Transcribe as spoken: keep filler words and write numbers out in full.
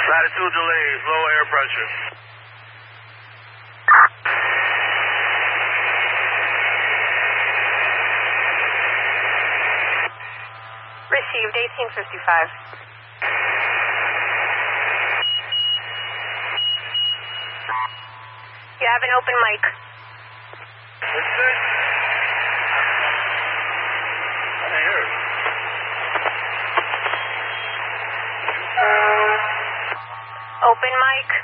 Latitude delays, low air pressure. Received eighteen fifty-five. You have an open mic. What's this? I didn't hear it. Open mic.